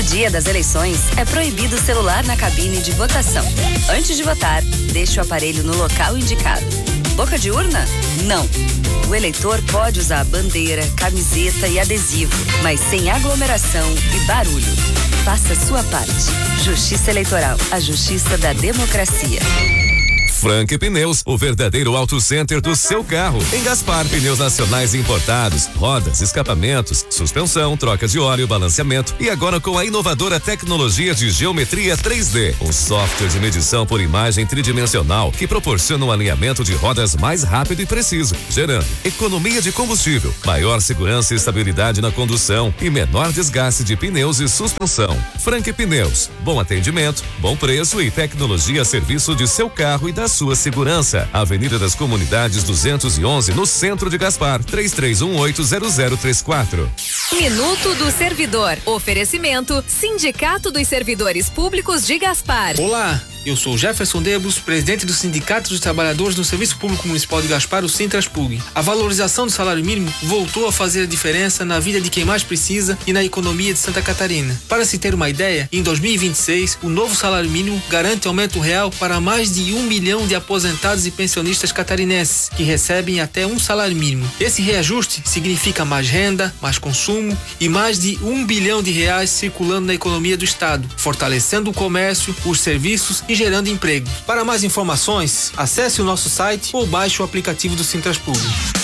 dia das eleições, é proibido o celular na cabine de votação. Antes de votar, deixe o aparelho no local indicado. Boca de urna? Não. O eleitor pode usar a bandeira, camiseta e adesivo, mas sem aglomeração e barulho. Faça a sua parte. Justiça Eleitoral, a justiça da democracia. Frank Pneus, o verdadeiro auto center do seu carro. Em Gaspar, pneus nacionais importados, rodas, escapamentos, suspensão, troca de óleo, balanceamento e agora com a inovadora tecnologia de geometria 3D, um software de medição por imagem tridimensional que proporciona um alinhamento de rodas mais rápido e preciso, gerando economia de combustível, maior segurança e estabilidade na condução e menor desgaste de pneus e suspensão. Frank Pneus, bom atendimento, bom preço e tecnologia a serviço de seu carro e da sua segurança. Avenida das Comunidades 211, no centro de Gaspar, 33180034. Minuto do Servidor. Oferecimento Sindicato dos Servidores Públicos de Gaspar. Olá, eu sou Jefferson Debus, presidente do Sindicato dos Trabalhadores do Serviço Público Municipal de Gaspar, o Sintraspug. A valorização do salário mínimo voltou a fazer a diferença na vida de quem mais precisa e na economia de Santa Catarina. Para se ter uma ideia, em 2026, o novo salário mínimo garante aumento real para mais de 1 milhão de aposentados e pensionistas catarinenses, que recebem até um salário mínimo. Esse reajuste significa mais renda, mais consumo e mais de R$1 bilhão circulando na economia do Estado, fortalecendo o comércio, os serviços e gerando emprego. Para mais informações, acesse o nosso site ou baixe o aplicativo do Sintraspug.